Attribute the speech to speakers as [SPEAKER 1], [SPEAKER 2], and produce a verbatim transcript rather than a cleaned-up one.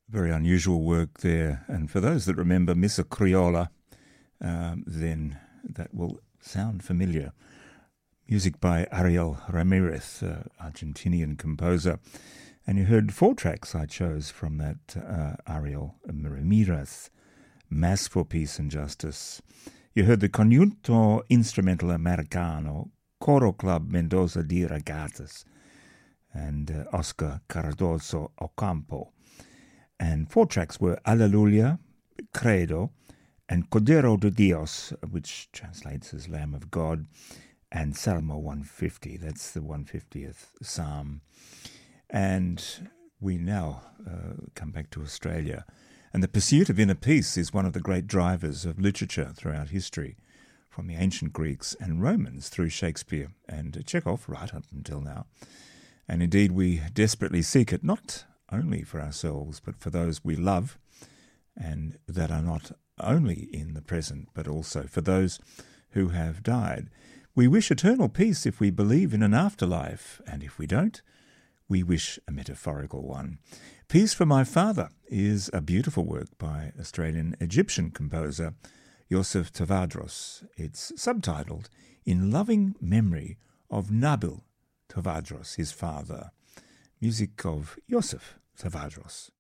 [SPEAKER 1] Very unusual work there. And for those that remember Missa Criolla, um, then that will sound familiar. Music by Ariel Ramirez, uh, Argentinian composer. And you heard four tracks I chose from that uh, Ariel Ramirez, Mass for Peace and Justice. You heard the Conjunto Instrumental Americano, Coro Club Mendoza di Ragazas, and uh, Oscar Cardoso Ocampo. And four tracks were Alleluia, Credo, and Cordero de Dios, which translates as Lamb of God, and Salmo one fifty. That's the one hundred fiftieth Psalm. And we now uh, come back to Australia. And the pursuit of inner peace is one of the great drivers of literature throughout history, from the ancient Greeks and Romans through Shakespeare and Chekhov right up until now. And indeed we desperately seek it, not only for ourselves, but for those we love, and that are not only in the present, but also for those who have died. We wish eternal peace if we believe in an afterlife, and if we don't, we wish a metaphorical one. Peace for My Father is a beautiful work by Australian-Egyptian composer Yosef Tavadros. It's subtitled In Loving Memory of Nabil Tavadros, his father. Music of Yosef Tavadros.